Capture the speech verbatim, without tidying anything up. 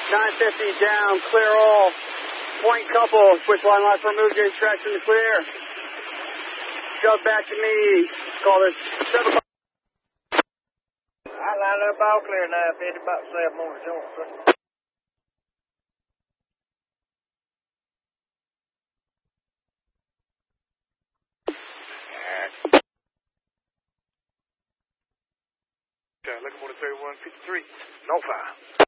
nine fifty down, clear all. Point couple, switch line left for move, getting tracks in the clear. Shove back to me. Call this seven. I lined up all clear nine fifty, about seven more to join, sir. Okay, looking for the thirty-one fifty-three. No fire.